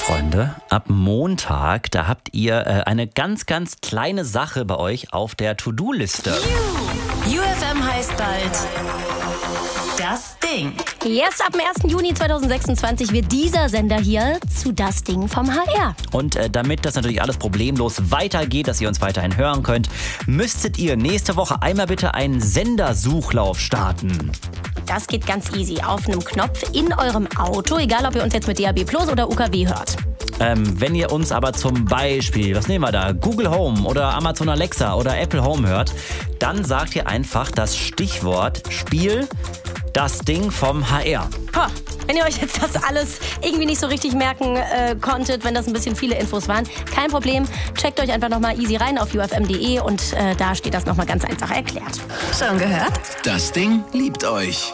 Freunde, ab Montag, da habt ihr eine ganz, ganz kleine Sache bei euch auf der To-Do-Liste. UFM heißt bald Das Ding. Yes, ab dem 1. Juni 2026 wird dieser Sender hier zu Das Ding vom HR. Und damit das natürlich alles problemlos weitergeht, dass ihr uns weiterhin hören könnt, müsstet ihr nächste Woche einmal bitte einen Sendersuchlauf starten. Das geht ganz easy. Auf einem Knopf in eurem Auto, egal ob ihr uns jetzt mit DAB+ oder UKW hört. Wenn ihr uns aber zum Beispiel, was nehmen wir da, Google Home oder Amazon Alexa oder Apple Home hört, dann sagt ihr einfach das Stichwort Spiel Das Ding vom HR. Wenn ihr euch jetzt das alles irgendwie nicht so richtig merken konntet, wenn das ein bisschen viele Infos waren, kein Problem. Checkt euch einfach nochmal easy rein auf ufm.de und da steht das nochmal ganz einfach erklärt. Schon gehört? Das Ding liebt euch.